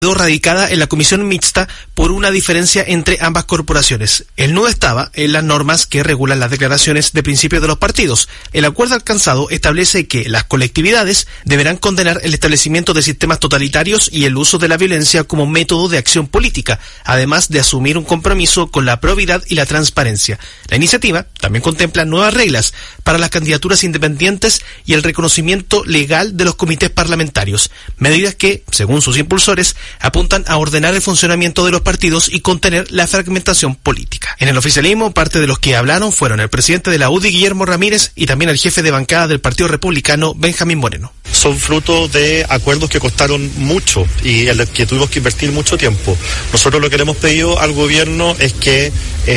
radicada en la comisión mixta por una diferencia entre ambas corporaciones. El nudo estaba en las normas que regulan las declaraciones de principios de los partidos. El acuerdo alcanzado establece que las colectividades deberán condenar el establecimiento de sistemas totalitarios y el uso de la violencia como método de acción política, además de asumir un compromiso con la probidad y la transparencia. La iniciativa también contempla nuevas reglas para las candidaturas independientes y el reconocimiento legal de los comités parlamentarios, medidas que, según sus impulsores, apuntan a ordenar el funcionamiento de los partidos y contener la fragmentación política. En el oficialismo, parte de los que hablaron fueron el presidente de la UDI, Guillermo Ramírez, y también el jefe de bancada del Partido Republicano, Benjamín Moreno. Son fruto de acuerdos que costaron mucho y en los que tuvimos que invertir mucho tiempo. Nosotros lo que le hemos pedido al gobierno es que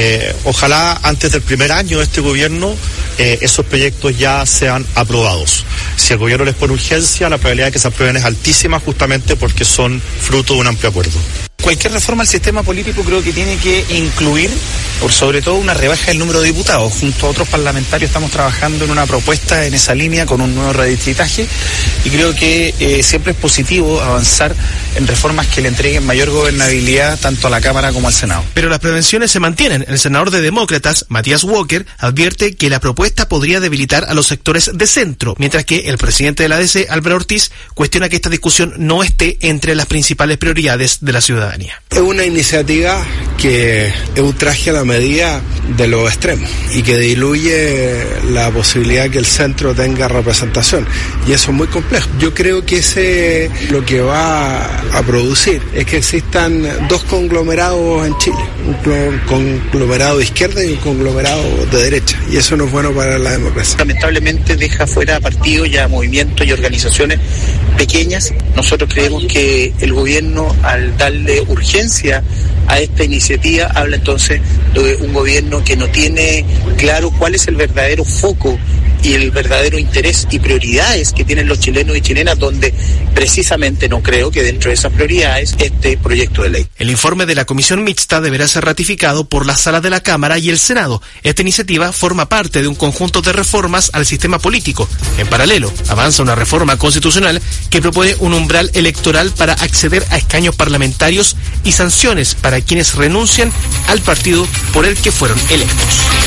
ojalá antes del primer año de este gobierno esos proyectos ya sean aprobados. Si el gobierno les pone urgencia, la probabilidad de que se aprueben es altísima, justamente porque son fruto de un amplio acuerdo. Cualquier reforma al sistema político creo que tiene que incluir, por sobre todo, una rebaja del número de diputados. Junto a otros parlamentarios estamos trabajando en una propuesta en esa línea con un nuevo redistritaje y creo que siempre es positivo avanzar en reformas que le entreguen mayor gobernabilidad tanto a la Cámara como al Senado. Pero las prevenciones se mantienen. El senador de Demócratas, Matías Walker, advierte que la propuesta podría debilitar a los sectores de centro, mientras que el presidente de la DC, Álvaro Ortiz, cuestiona que esta discusión no esté entre las principales prioridades de la ciudadanía. Es una iniciativa que es un traje a la medida de los extremos y que diluye la posibilidad que el centro tenga representación, y eso es muy complejo. Yo creo que ese lo que va a producir es que existan dos conglomerados en Chile, un conglomerado de izquierda y un conglomerado de derecha, y eso no es bueno para la democracia. Lamentablemente deja fuera a partidos y a movimientos y organizaciones pequeñas. Nosotros creemos que el gobierno, al darle urgencia a esta iniciativa, habla entonces de un gobierno que no tiene claro cuál es el verdadero foco y el verdadero interés y prioridades que tienen los chilenos y chilenas, donde precisamente no creo que dentro de esas prioridades este proyecto de ley. El informe de la comisión mixta deberá ser ratificado por la sala de la Cámara y el Senado. Esta iniciativa forma parte de un conjunto de reformas al sistema político. En paralelo, avanza una reforma constitucional que propone un umbral electoral para acceder a escaños parlamentarios y sanciones para quienes renuncian al partido por el que fueron electos.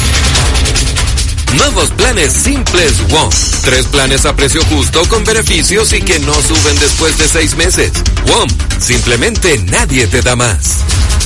Nuevos planes simples WOM. 3 planes a precio justo con beneficios y que no suben después de 6 meses. WOM. Simplemente nadie te da más.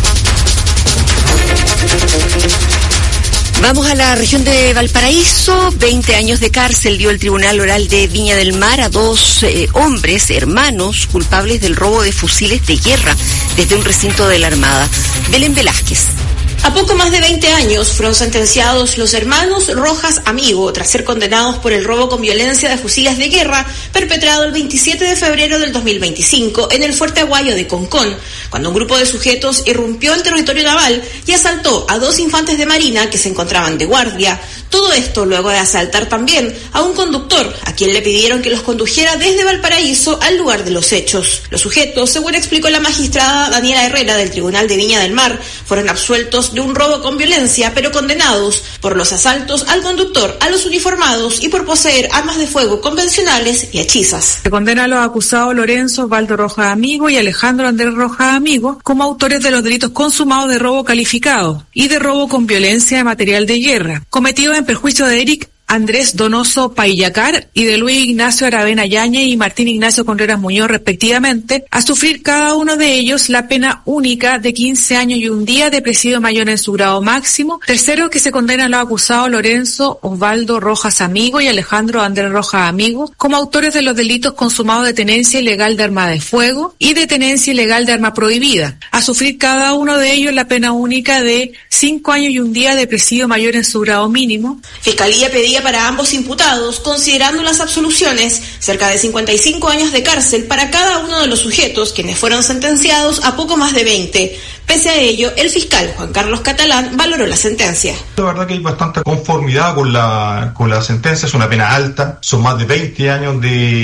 Vamos a la región de Valparaíso. 20 años de cárcel dio el Tribunal Oral de Viña del Mar a 2 hombres, hermanos, culpables del robo de fusiles de guerra desde un recinto de la Armada. Belén Velázquez. A poco más de 20 años fueron sentenciados los hermanos Rojas Amigo tras ser condenados por el robo con violencia de fusiles de guerra perpetrado el 27 de febrero del 2025 en el Fuerte Aguayo de Concón, cuando un grupo de sujetos irrumpió en territorio naval y asaltó a 2 infantes de marina que se encontraban de guardia. Todo esto luego de asaltar también a un conductor, a quien le pidieron que los condujera desde Valparaíso al lugar de los hechos. Los sujetos, según explicó la magistrada Daniela Herrera del Tribunal de Viña del Mar, fueron absueltos de un robo con violencia, pero condenados por los asaltos al conductor, a los uniformados y por poseer armas de fuego convencionales y hechizas. Se condena a los acusados Lorenzo Osvaldo Rojas Amigo y Alejandro Andrés Rojas Amigo como autores de los delitos consumados de robo calificado y de robo con violencia de material de guerra, cometidos en perjuicio de Eric Andrés Donoso Paillacar y de Luis Ignacio Aravena Yañez y Martín Ignacio Contreras Muñoz, respectivamente, a sufrir cada uno de ellos la pena única de 15 años y un día de presidio mayor en su grado máximo. Tercero, que se condena a los acusados Lorenzo Osvaldo Rojas Amigo y Alejandro Andrés Rojas Amigo como autores de los delitos consumados de tenencia ilegal de arma de fuego y de tenencia ilegal de arma prohibida, a sufrir cada uno de ellos la pena única de 5 años y un día de presidio mayor en su grado mínimo. Fiscalía pedía para ambos imputados, considerando las absoluciones, cerca de 55 años de cárcel para cada uno de los sujetos, quienes fueron sentenciados a poco más de 20. Pese a ello, el fiscal Juan Carlos Catalán valoró la sentencia. La verdad que hay bastante conformidad con la sentencia, es una pena alta, son más de 20 años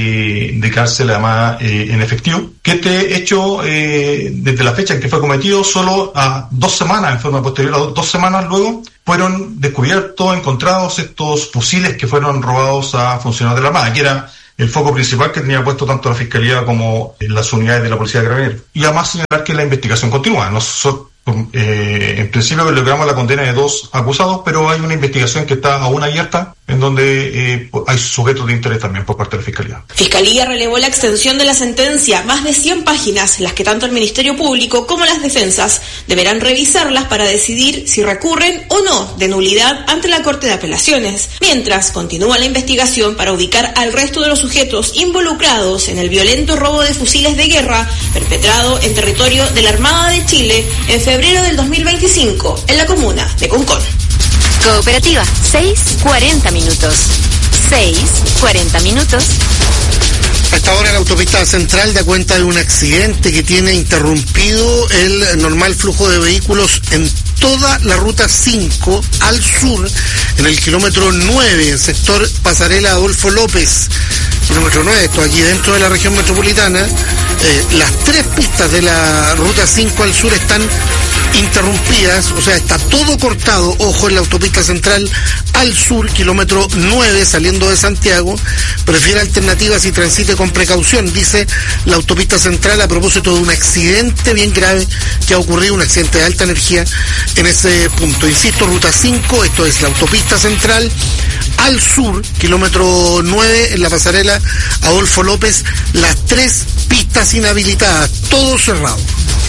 de cárcel, además en efectivo, que este hecho, desde la fecha en que fue cometido, solo a 2 semanas, en forma posterior a 2 semanas luego, fueron descubiertos, encontrados estos fusiles que fueron robados a funcionarios de la Armada, que era el foco principal que tenía puesto tanto la Fiscalía como las unidades de la Policía de Carabineros. Y además señalar que la investigación continúa. Nosotros, en principio logramos la condena de 2 acusados, pero hay una investigación que está aún abierta, en donde hay sujetos de interés también por parte de la Fiscalía. Fiscalía relevó la extensión de la sentencia, más de 100 páginas, las que tanto el Ministerio Público como las defensas deberán revisarlas para decidir si recurren o no de nulidad ante la Corte de Apelaciones, mientras continúa la investigación para ubicar al resto de los sujetos involucrados en el violento robo de fusiles de guerra perpetrado en territorio de la Armada de Chile en febrero del 2025 en la comuna de Concón. Cooperativa, 6:40 minutos. 6:40 minutos. A esta hora la autopista central da cuenta de un accidente que tiene interrumpido el normal flujo de vehículos en toda la ruta 5 al sur, en el kilómetro 9, el sector Pasarela Adolfo López. Kilómetro 9, esto aquí dentro de la región metropolitana. Las 3 pistas de la ruta 5 al sur están interrumpidas, o sea, está todo cortado. Ojo, en la autopista central al sur, kilómetro 9, saliendo de Santiago. Prefiere alternativas y transite con precaución, dice la autopista central a propósito de un accidente bien grave que ha ocurrido, un accidente de alta energía en ese punto. Insisto, ruta 5, esto es la autopista central al sur, kilómetro 9, en la pasarela Adolfo López, las 3 pistas inhabilitadas, todo cerrado.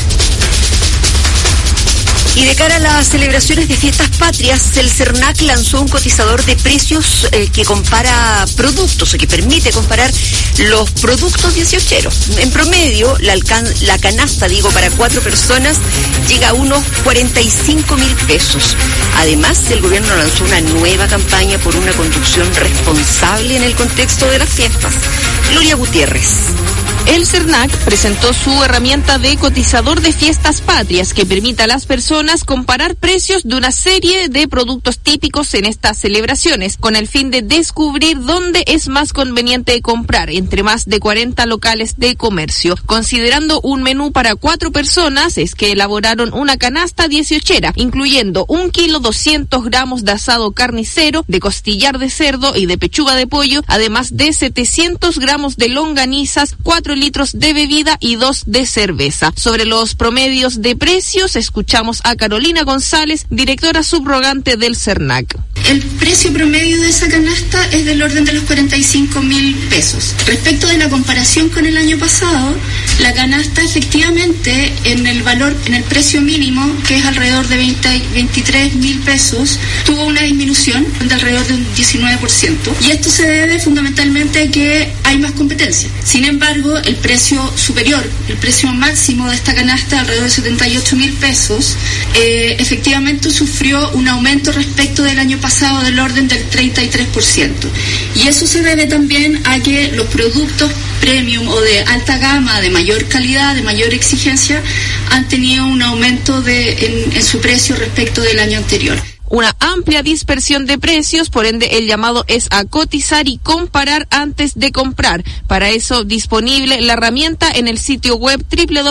Y de cara a las celebraciones de fiestas patrias, el CERNAC lanzó un cotizador de precios que compara productos, o que permite comparar los productos dieciocheros. En promedio, la canasta, para 4 personas llega a unos 45.000 pesos. Además, el gobierno lanzó una nueva campaña por una conducción responsable en el contexto de las fiestas. Gloria Gutiérrez. El CERNAC presentó su herramienta de cotizador de fiestas patrias que permite a las personas comparar precios de una serie de productos típicos en estas celebraciones, con el fin de descubrir dónde es más conveniente comprar entre más de 40 locales de comercio. Considerando un menú para 4 personas, es que elaboraron una canasta dieciochera, incluyendo 1 kilo 200 gramos de asado carnicero, de costillar de cerdo y de pechuga de pollo, además de 700 gramos de longanizas, 4 litros de bebida y 2 de cerveza. Sobre los promedios de precios, escuchamos a Carolina González, directora subrogante del CERNAC. El precio promedio de esa canasta es del orden de los 45.000 pesos. Respecto de la comparación con el año pasado, la canasta efectivamente en el precio mínimo, que es alrededor de 23.000 pesos, tuvo una disminución de alrededor de un 19%. Y esto se debe fundamentalmente a que hay más competencia. Sin embargo, el precio superior, el precio máximo de esta canasta, alrededor de 78.000 pesos, efectivamente sufrió un aumento respecto del año pasado del orden del 33%. Y eso se debe también a que los productos premium o de alta gama, de mayor calidad, de mayor exigencia, han tenido un aumento en su precio respecto del año anterior. Una amplia dispersión de precios, por ende el llamado es a cotizar y comparar antes de comprar. Para eso disponible la herramienta en el sitio web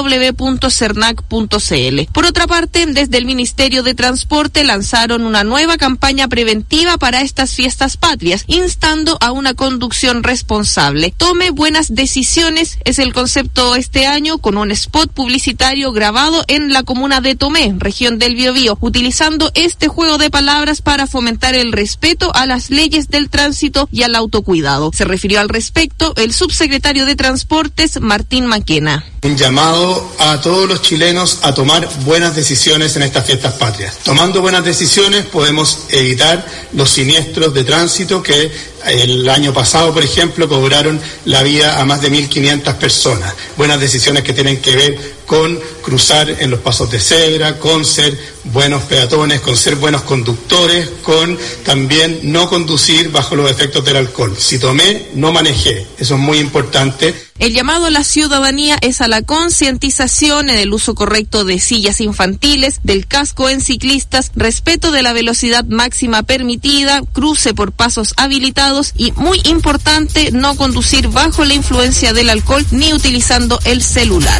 www.cernac.cl. Por otra parte, desde el Ministerio de Transporte lanzaron una nueva campaña preventiva para estas fiestas patrias, instando a una conducción responsable. Tome buenas decisiones es el concepto este año, con un spot publicitario grabado en la comuna de Tomé, región del Biobío, utilizando este juego de palabras para fomentar el respeto a las leyes del tránsito y al autocuidado. Se refirió al respecto el subsecretario de Transportes, Martín Maquena. Un llamado a todos los chilenos a tomar buenas decisiones en estas fiestas patrias. Tomando buenas decisiones podemos evitar los siniestros de tránsito que el año pasado, por ejemplo, cobraron la vida a más de 1.500 personas. Buenas decisiones que tienen que ver con cruzar en los pasos de cebra, con ser buenos peatones, con ser buenos conductores, con también no conducir bajo los efectos del alcohol. Si tomé, no manejé. Eso es muy importante. El llamado a la ciudadanía es a la concientización en el uso correcto de sillas infantiles, del casco en ciclistas, respeto de la velocidad máxima permitida, cruce por pasos habilitados y, muy importante, no conducir bajo la influencia del alcohol ni utilizando el celular.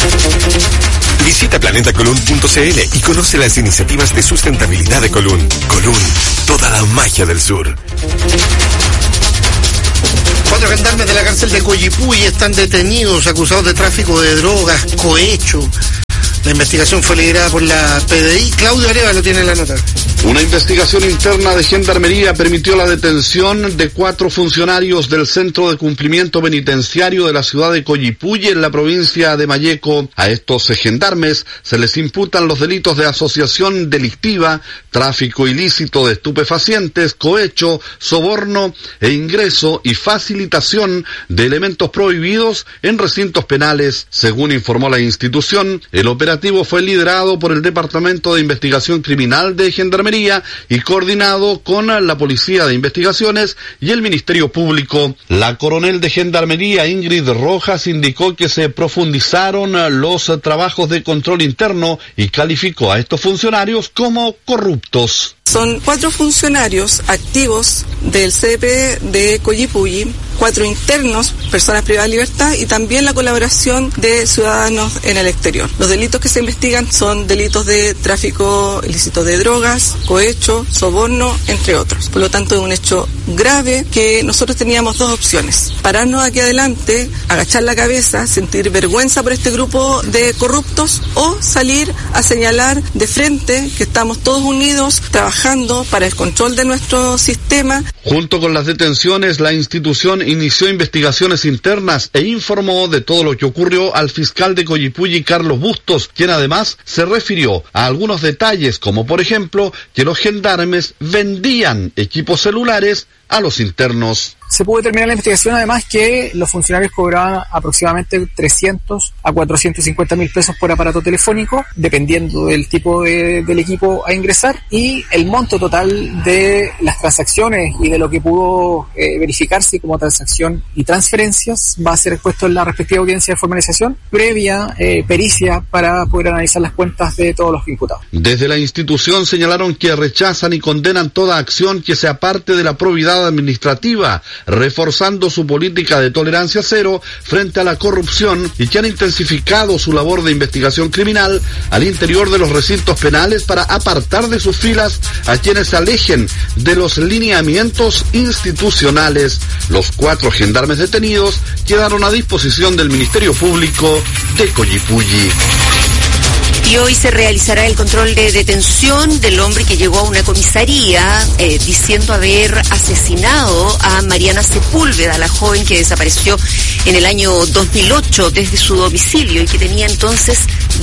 Visita planetacolun.cl y conoce las iniciativas de sustentabilidad de Colún. Colún, toda la magia del sur. 4 gendarmes de la cárcel de Coyipulli están detenidos, acusados de tráfico de drogas, cohecho. La investigación fue liderada por la PDI. Claudio Arevalo tiene la nota. Una investigación interna de Gendarmería permitió la detención de 4 funcionarios del Centro de Cumplimiento Penitenciario de la ciudad de Coyipulli, en la provincia de Malleco. A estos gendarmes se les imputan los delitos de asociación delictiva, tráfico ilícito de estupefacientes, cohecho, soborno e ingreso y facilitación de elementos prohibidos en recintos penales. Según informó la institución, el operativo fue liderado por el Departamento de Investigación Criminal de Gendarmería y coordinado con la Policía de Investigaciones y el Ministerio Público. La coronel de Gendarmería, Ingrid Rojas, indicó que se profundizaron los trabajos de control interno y calificó a estos funcionarios como corruptos. Son 4 funcionarios activos del CDP de Coyipulli, 4 internos, personas privadas de libertad, y también la colaboración de ciudadanos en el exterior. Los delitos que se investigan son delitos de tráfico ilícito de drogas, cohecho, soborno, entre otros. Por lo tanto, es un hecho grave que nosotros teníamos 2 opciones: pararnos aquí adelante, agachar la cabeza, sentir vergüenza por este grupo de corruptos, o salir a señalar de frente que estamos todos unidos trabajando para el control de nuestro sistema. Junto con las detenciones, la institución inició investigaciones internas e informó de todo lo que ocurrió al fiscal de Coyipulli, Carlos Bustos, quien además se refirió a algunos detalles, como por ejemplo que los gendarmes vendían equipos celulares a los internos. Se pudo determinar en la investigación además que los funcionarios cobraban aproximadamente 300 a 450 mil pesos por aparato telefónico, dependiendo del tipo del equipo a ingresar, y el monto total de las transacciones y de lo que pudo verificarse como transacción y transferencias va a ser expuesto en la respectiva audiencia de formalización previa pericia para poder analizar las cuentas de todos los imputados. Desde la institución señalaron que rechazan y condenan toda acción que sea parte de la probidad administrativa, reforzando su política de tolerancia cero frente a la corrupción, y que han intensificado su labor de investigación criminal al interior de los recintos penales para apartar de sus filas a quienes se alejen de los lineamientos institucionales. Los 4 gendarmes detenidos quedaron a disposición del Ministerio Público de Coyipulli. Y hoy se realizará el control de detención del hombre que llegó a una comisaría diciendo haber asesinado a Mariana Sepúlveda, la joven que desapareció en el año 2008 desde su domicilio y que tenía entonces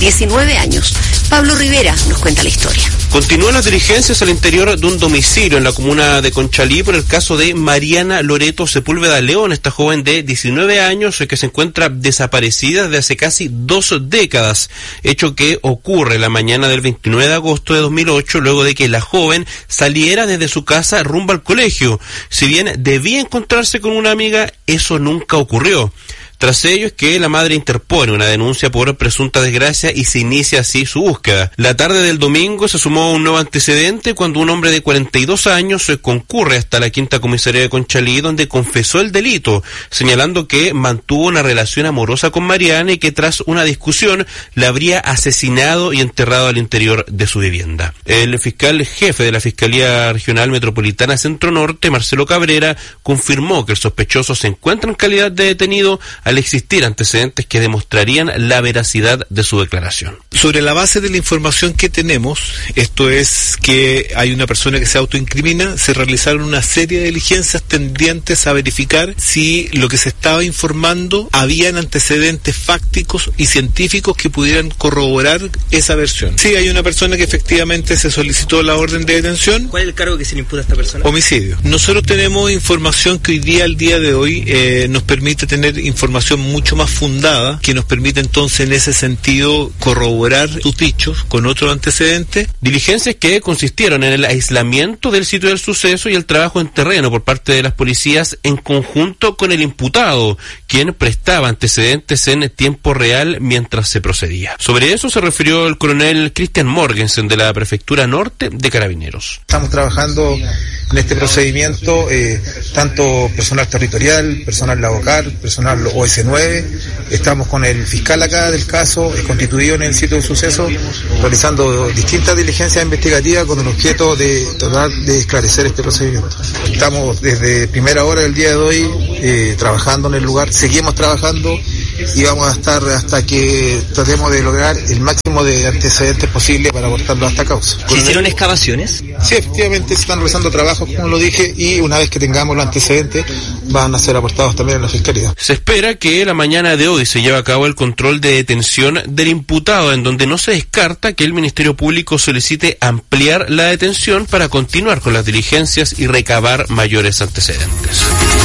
19 años. Pablo Rivera nos cuenta la historia. Continúan las diligencias al interior de un domicilio en la comuna de Conchalí por el caso de Mariana Loreto Sepúlveda León, esta joven de 19 años que se encuentra desaparecida desde hace casi 2 décadas, hecho que ocurre la mañana del 29 de agosto de 2008, luego de que la joven saliera desde su casa rumbo al colegio. Si bien debía encontrarse con una amiga, eso nunca ocurrió. Tras ello es que la madre interpone una denuncia por presunta desgracia y se inicia así su búsqueda. La tarde del domingo se sumó un nuevo antecedente cuando un hombre de 42 años concurre hasta la quinta comisaría de Conchalí, donde confesó el delito, señalando que mantuvo una relación amorosa con Mariana y que tras una discusión la habría asesinado y enterrado al interior de su vivienda. El fiscal jefe de la Fiscalía Regional Metropolitana Centro Norte, Marcelo Cabrera, confirmó que el sospechoso se encuentra en calidad de detenido al existir antecedentes que demostrarían la veracidad de su declaración. Sobre la base de la información que tenemos, esto es que hay una persona que se autoincrimina, se realizaron una serie de diligencias tendientes a verificar si lo que se estaba informando habían antecedentes fácticos y científicos que pudieran corroborar esa versión. Sí, hay una persona que efectivamente se solicitó la orden de detención. ¿Cuál es el cargo que se le imputa a esta persona? Homicidio. Nosotros tenemos información que al día de hoy, nos permite tener información mucho más fundada, que nos permite entonces en ese sentido corroborar sus dichos con otro antecedente. Diligencias que consistieron en el aislamiento del sitio del suceso y el trabajo en terreno por parte de las policías en conjunto con el imputado, quien prestaba antecedentes en tiempo real mientras se procedía. Sobre eso se refirió el coronel Christian Morgensen de la Prefectura Norte de Carabineros. Estamos trabajando en este procedimiento tanto personal territorial, personal Lavocar, personal OS9. Estamos con el fiscal acá del caso, constituido en el sitio de suceso, realizando distintas diligencias investigativas con el objeto de tratar de esclarecer este procedimiento. Estamos desde primera hora del día de hoy trabajando en el lugar, seguimos trabajando y vamos a estar hasta que tratemos de lograr el máximo de antecedentes posible para abortarlo a esta causa. ¿Se hicieron excavaciones? Sí, efectivamente se están realizando trabajos, como lo dije, y una vez que tengamos los antecedentes van a ser aportados también en la Fiscalía. Se espera que la mañana de hoy se lleve a cabo el control de detención del imputado, en donde no se descarta que el Ministerio Público solicite ampliar la detención para continuar con las diligencias y recabar mayores antecedentes.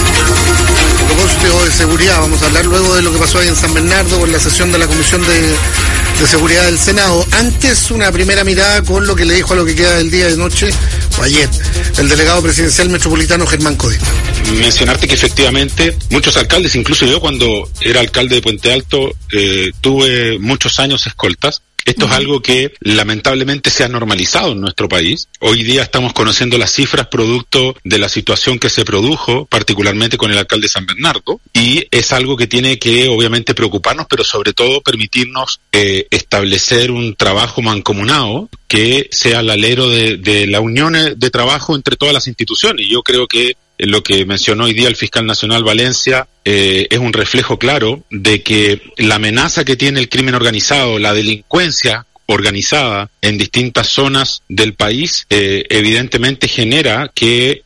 A propósito de seguridad, vamos a hablar luego de lo que pasó ahí en San Bernardo con la sesión de la Comisión de Seguridad del Senado. Antes, una primera mirada con lo que le dijo a lo que queda del día de noche, o ayer, el delegado presidencial metropolitano Germán Codina. Mencionarte que efectivamente muchos alcaldes, incluso yo cuando era alcalde de Puente Alto, tuve muchos años escoltas. Esto es algo que lamentablemente se ha normalizado en nuestro país. Hoy día estamos conociendo las cifras producto de la situación que se produjo, particularmente con el alcalde de San Bernardo, y es algo que tiene que obviamente preocuparnos, pero sobre todo permitirnos establecer un trabajo mancomunado que sea el alero de la unión de trabajo entre todas las instituciones. Yo creo que lo que mencionó hoy día el fiscal nacional Valencia es un reflejo claro de que la amenaza que tiene el crimen organizado, la delincuencia organizada en distintas zonas del país, evidentemente genera que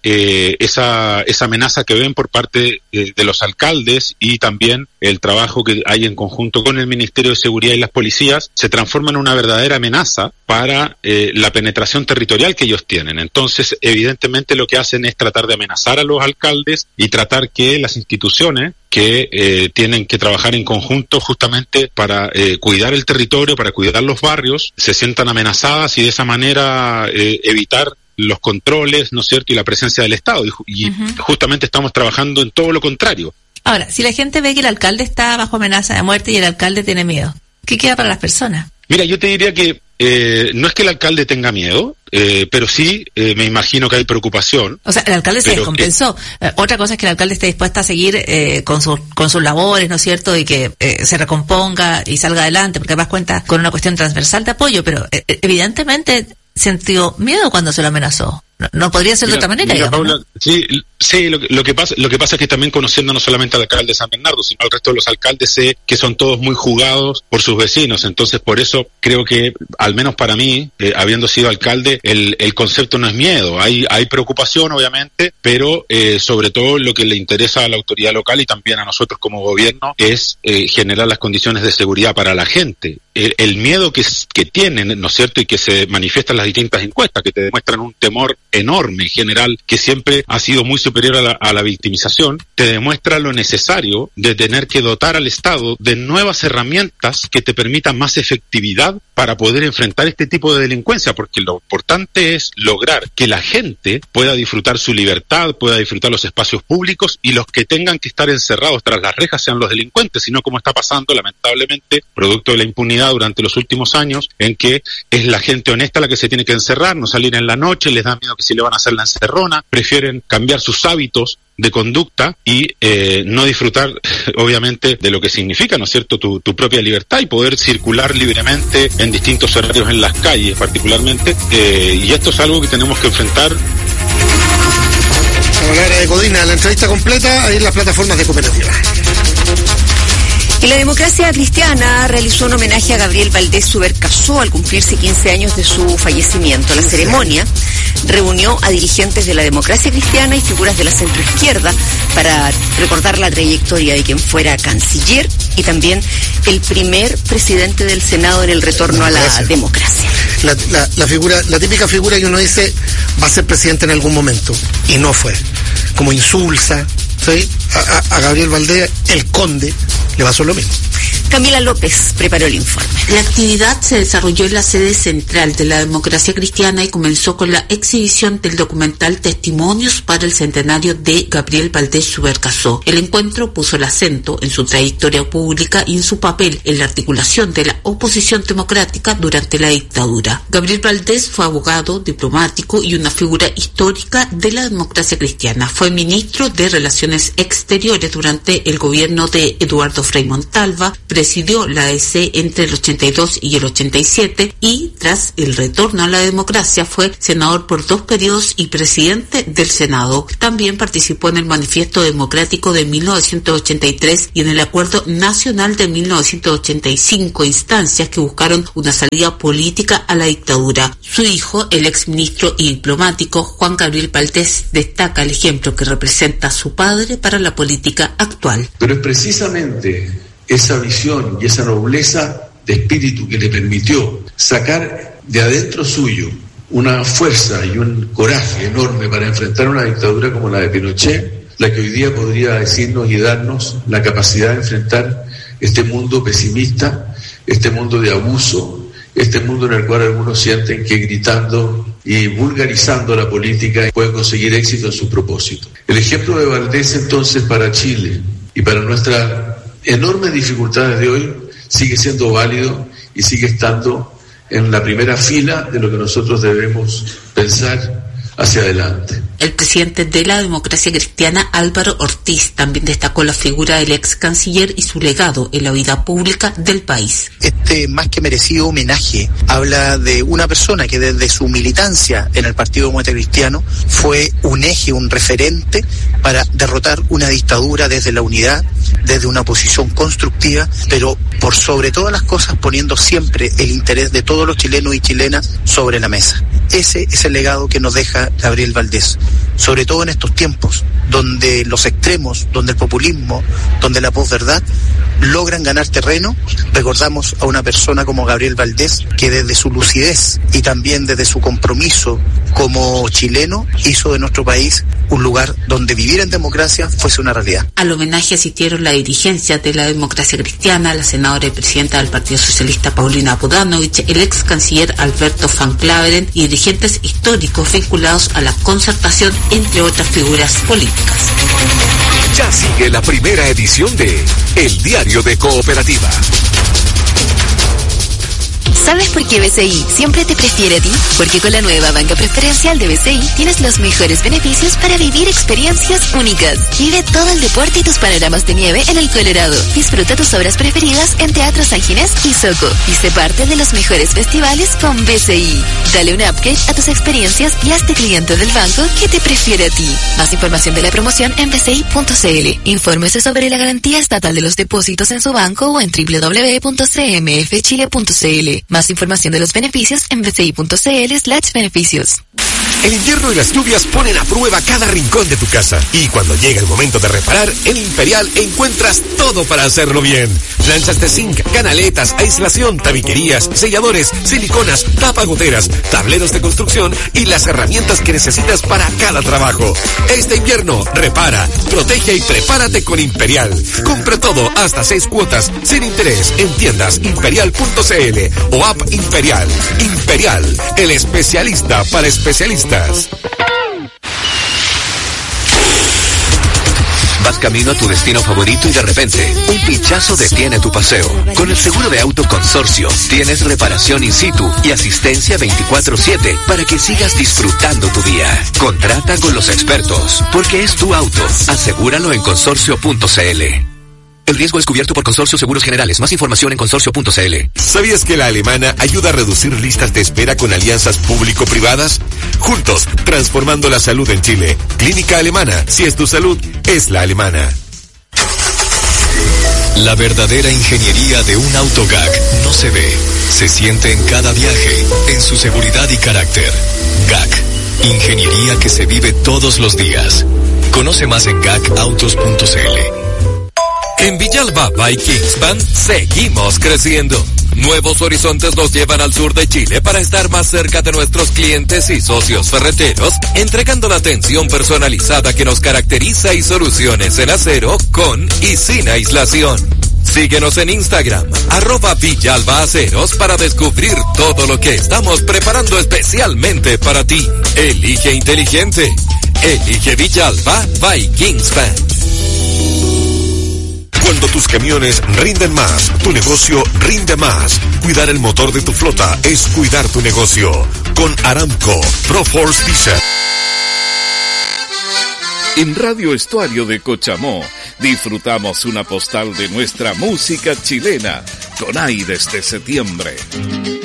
esa amenaza que ven por parte de los alcaldes y también el trabajo que hay en conjunto con el Ministerio de Seguridad y las policías se transforma en una verdadera amenaza para la penetración territorial que ellos tienen. Entonces, evidentemente lo que hacen es tratar de amenazar a los alcaldes y tratar que las instituciones que tienen que trabajar en conjunto justamente para cuidar el territorio, para cuidar los barrios, se sientan amenazadas y de esa manera evitar los controles, ¿no es cierto?, y la presencia del Estado. Y justamente estamos trabajando en todo lo contrario. Ahora, si la gente ve que el alcalde está bajo amenaza de muerte y el alcalde tiene miedo, ¿qué queda para las personas? Mira, yo te diría que no es que el alcalde tenga miedo, pero sí me imagino que hay preocupación. O sea, el alcalde se descompensó. Otra cosa es que el alcalde esté dispuesto a seguir con sus labores, ¿no es cierto? Y que se recomponga y salga adelante, porque además cuenta con una cuestión transversal de apoyo, pero evidentemente sintió miedo cuando se lo amenazó. No podría ser de otra manera, digamos, Paula, ¿no? Sí, lo que pasa es que también conociendo no solamente al alcalde de San Bernardo, sino al resto de los alcaldes, sé que son todos muy jugados por sus vecinos. Entonces, por eso creo que, al menos para mí, habiendo sido alcalde, el concepto no es miedo. Hay preocupación, obviamente, pero sobre todo lo que le interesa a la autoridad local y también a nosotros como gobierno es generar las condiciones de seguridad para la gente. El miedo que tienen, ¿no es cierto?, y que se manifiesta en las distintas encuestas, que te demuestran un temor enorme en general, que siempre ha sido muy superior a la victimización, te demuestra lo necesario de tener que dotar al Estado de nuevas herramientas que te permitan más efectividad para poder enfrentar este tipo de delincuencia, porque lo importante es lograr que la gente pueda disfrutar su libertad, pueda disfrutar los espacios públicos, y los que tengan que estar encerrados tras las rejas sean los delincuentes, sino como está pasando lamentablemente, producto de la impunidad durante los últimos años, en que es la gente honesta la que se tiene que encerrar, no salir en la noche, les da miedo que si le van a hacer la encerrona, prefieren cambiar sus hábitos de conducta y no disfrutar obviamente de lo que significa, ¿no es cierto?, tu propia libertad y poder circular libremente en distintos horarios en las calles particularmente, y esto es algo que tenemos que enfrentar. La palabra de Codina, la entrevista completa ahí en las plataformas de Cooperativa. Y la Democracia Cristiana realizó un homenaje a Gabriel Valdés Subercaseaux al cumplirse 15 años de su fallecimiento. La ceremonia reunió a dirigentes de la Democracia Cristiana y figuras de la centroizquierda para recordar la trayectoria de quien fuera canciller y también el primer presidente del Senado en el retorno a la democracia. La típica figura que uno dice va a ser presidente en algún momento, y no fue. Como Insulza, ¿sí? A Gabriel Valdés, el conde, le pasó lo mismo. Camila López preparó el informe. La actividad se desarrolló en la sede central de la Democracia Cristiana y comenzó con la exhibición del documental Testimonios para el Centenario de Gabriel Valdés Subercaseaux. El encuentro puso el acento en su trayectoria pública y en su papel en la articulación de la oposición democrática durante la dictadura. Gabriel Valdés fue abogado, diplomático y una figura histórica de la democracia cristiana. Fue ministro de Relaciones Exteriores durante el gobierno de Eduardo Frei Montalva, presidió la AEC entre el 82 y el 87 y, tras el retorno a la democracia, fue senador por 2 periodos y presidente del Senado. También participó en el Manifiesto Democrático de 1983 y en el Acuerdo Nacional de 1985, instancias que buscaron una salida política a la dictadura. Su hijo, el exministro y diplomático Juan Gabriel Valdés, destaca el ejemplo que representa a su padre para la política actual. Pero es precisamente esa visión y esa nobleza de espíritu que le permitió sacar de adentro suyo una fuerza y un coraje enorme para enfrentar una dictadura como la de Pinochet, la que hoy día podría decirnos y darnos la capacidad de enfrentar este mundo pesimista, este mundo de abuso, este mundo en el cual algunos sienten que gritando y vulgarizando la política pueden conseguir éxito en sus propósitos. El ejemplo de Valdés entonces para Chile y para nuestras enormes dificultades de hoy sigue siendo válido y sigue estando en la primera fila de lo que nosotros debemos pensar hacia adelante. El presidente de la Democracia Cristiana, Álvaro Ortiz, también destacó la figura del ex canciller y su legado en la vida pública del país. Este más que merecido homenaje habla de una persona que desde su militancia en el Partido Demócrata Cristiano fue un eje, un referente para derrotar una dictadura desde la unidad, desde una posición constructiva, pero por sobre todas las cosas poniendo siempre el interés de todos los chilenos y chilenas sobre la mesa. Ese es el legado que nos deja Gabriel Valdés, sobre todo en estos tiempos donde los extremos, donde el populismo, donde la posverdad logran ganar terreno. Recordamos a una persona como Gabriel Valdés que desde su lucidez y también desde su compromiso como chileno hizo de nuestro país un lugar donde vivir en democracia fuese una realidad. Al homenaje asistieron la dirigencia de la Democracia Cristiana, la senadora y presidenta del Partido Socialista Paulina Bodanovich, el ex canciller Alberto Van Claveren y dirigentes históricos vinculados a la concertación, entre otras figuras políticas. Ya sigue la primera edición de El Diario de Cooperativa. ¿Sabes por qué BCI siempre te prefiere a ti? Porque con la nueva banca preferencial de BCI tienes los mejores beneficios para vivir experiencias únicas. Vive todo el deporte y tus panoramas de nieve en el Colorado. Disfruta tus obras preferidas en Teatro San Ginés y Soco. Y sé parte de los mejores festivales con BCI. Dale un upgrade a tus experiencias y hazte cliente del banco que te prefiere a ti. Más información de la promoción en bci.cl. Infórmese sobre la garantía estatal de los depósitos en su banco o en www.cmfchile.cl. Más información de los beneficios en bci.cl/beneficios. El invierno y las lluvias ponen a prueba cada rincón de tu casa. Y cuando llega el momento de reparar, en Imperial encuentras todo para hacerlo bien. Planchas de zinc, canaletas, aislación, tabiquerías, selladores, siliconas, tapagoteras, tableros de construcción y las herramientas que necesitas para cada trabajo. Este invierno, repara, protege y prepárate con Imperial. Compra todo hasta 6 cuotas sin interés en tiendas imperial.cl o app Imperial. Imperial, el especialista para especialistas. Vas camino a tu destino favorito y de repente, un pinchazo detiene tu paseo. Con el seguro de auto Consorcio, tienes reparación in situ y asistencia 24/7 para que sigas disfrutando tu día. Contrata con los expertos, porque es tu auto. Asegúralo en consorcio.cl. El riesgo es cubierto por Consorcio Seguros Generales. Más información en consorcio.cl. ¿Sabías que la alemana ayuda a reducir listas de espera con alianzas público-privadas? Juntos, transformando la salud en Chile. Clínica Alemana. Si es tu salud, es la alemana. La verdadera ingeniería de un auto GAC no se ve, se siente en cada viaje, en su seguridad y carácter. GAC. Ingeniería que se vive todos los días. Conoce más en gacautos.cl. En Villalba by Kingspan seguimos creciendo. Nuevos horizontes nos llevan al sur de Chile para estar más cerca de nuestros clientes y socios ferreteros, entregando la atención personalizada que nos caracteriza y soluciones en acero con y sin aislación. Síguenos en Instagram, @VillalbaAceros, para descubrir todo lo que estamos preparando especialmente para ti. Elige inteligente. Elige Villalba by Kingspan. Cuando tus camiones rinden más, tu negocio rinde más. Cuidar el motor de tu flota es cuidar tu negocio. Con Aramco, ProForce Diesel. En Radio Estuario de Cochamó disfrutamos una postal de nuestra música chilena con aires de septiembre.